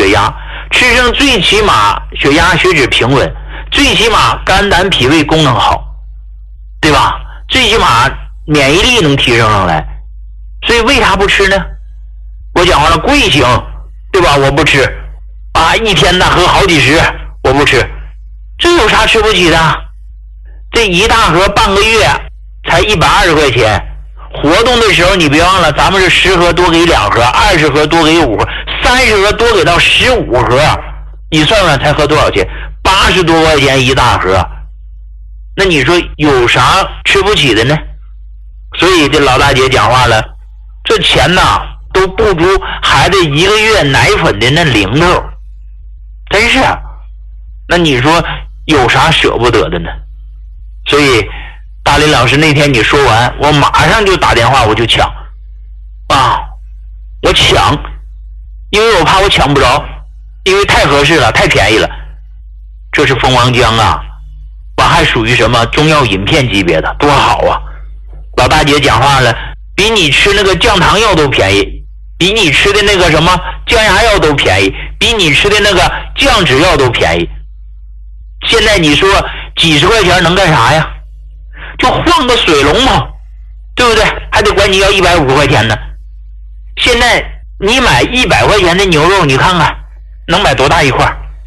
血压，吃上最起码血压血脂平稳，最起码肝胆脾胃功能好，对吧？最起码免疫力能提升上来。所以为啥不吃呢？我讲话了，贵行，对吧？我不吃啊，一天呢喝好几十，我不吃，这有啥吃不起的？这一大盒半个月才120块钱，活动的时候你别忘了，咱们是10盒多给2盒，20盒多给5盒，30盒多给到15盒，你算算才合多少钱？80多块钱一大盒，那你说有啥吃不起的呢？所以这老大姐讲话了，这钱呐都不如孩子1个月奶粉的那零头，真是啊。那你说有啥舍不得的呢？所以大林老师那天你说完，我马上就打电话，我就抢啊，我抢，因为我怕我抢不着，因为太合适了，太便宜了。这是蜂王浆啊，完还属于什么中药饮片级别的，多好啊！老大姐讲话了，比你吃那个降糖药都便宜，比你吃的那个什么降压药都便宜，比你吃的那个降脂药都便宜。现在你说几十块钱能干啥呀？就换个水龙头，对不对？还得管你要150块钱呢。现在你买100块钱的牛肉，你看看能买多大一块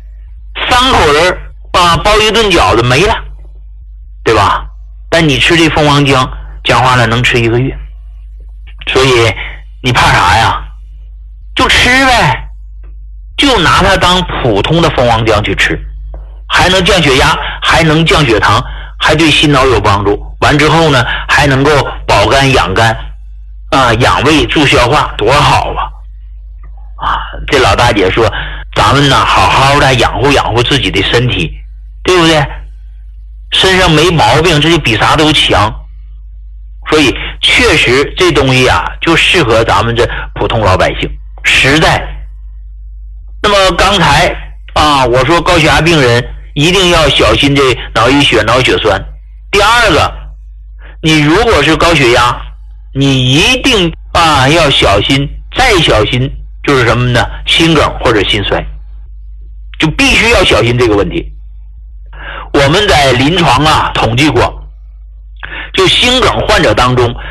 ？3口人啊，包一顿饺子没了，对吧？但你吃这蜂王浆，讲话了能吃1个月，所以你怕啥呀？就吃呗，就拿它当普通的蜂王浆去吃，还能降血压，还能降血糖，还对心脑有帮助。完之后呢，还能够保肝养肝啊，养胃助消化，多好啊！啊，这老大姐说，咱们呢好好的养护养护自己的身体，对不对？身上没毛病，这就比啥都强。所以确实这东西啊，就适合咱们这普通老百姓，实在。那么刚才啊，我说高血压病人一定要小心这脑溢血、脑血栓。第二个，你如果是高血压，你一定啊要小心，再小心就是什么呢？心梗或者心衰，就必须要小心这个问题。我们在临床啊统计过，就心梗患者当中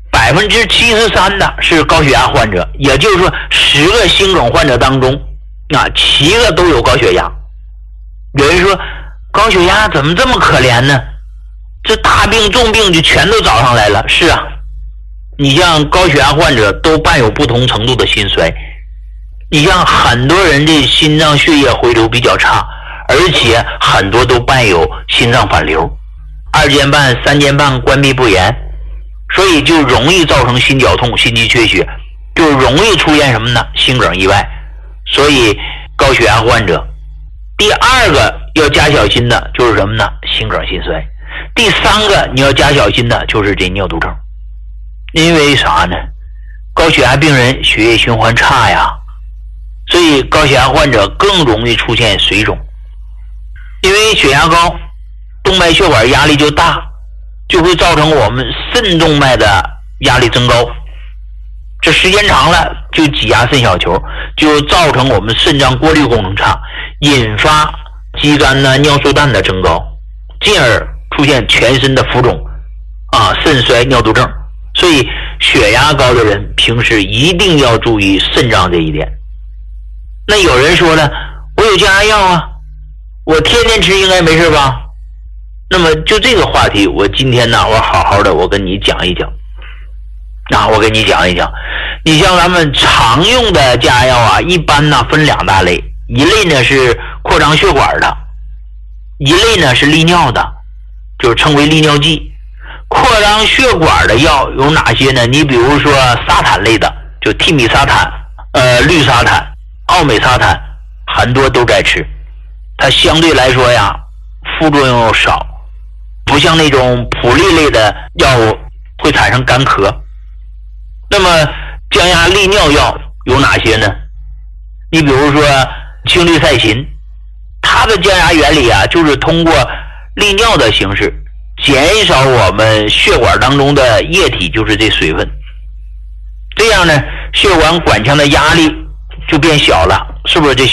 73%的是高血压患者，也就是说10个心梗患者当中啊7个都有高血压。有人说高血压怎么这么可怜呢？这大病重病就全都找上来了。是啊，你像高血压患者都伴有不同程度的心衰，你像很多人这心脏血液回流比较差，而且很多都伴有心脏反流，2间半、3间半关闭不严，所以就容易造成心绞痛、心肌缺血，就容易出现什么呢？心梗意外。所以高血压患者第二个要加小心的就是什么呢？心梗心衰。第3个你要加小心的就是这尿毒症。因为啥呢？高血压病人血液循环差呀，所以高血压患者更容易出现水肿。因为血压高，动脉血管压力就大，就会造成我们肾动脉的压力增高，这时间长了就挤压肾小球，就造成我们肾脏过滤功能差，引发肌酐呢、尿素氮的增高，进而出现全身的浮肿啊、肾衰、尿毒症。所以血压高的人平时一定要注意肾脏这一点。那有人说了，我有降压药啊，我天天吃应该没事吧？那么就这个话题，我今天呢，我好好的我跟你讲一讲。我跟你讲一讲，你像咱们常用的降压药啊，一般呢分2大类，一类呢是扩张血管的，一类呢是利尿的，就是称为利尿剂。扩张血管的药有哪些呢？你比如说沙坦类的，就替米沙坦、氯沙坦、奥美沙坦，很多都该吃。它相对来说呀，副作用少，不像那种普利类的药物会产生干咳。那么降压利尿药有哪些呢？你比如说氢氯噻嗪，它的降压原理啊，就是通过利尿的形式减少我们血管当中的液体，就是这水分，这样呢血管管腔的压力就变小了，是不是这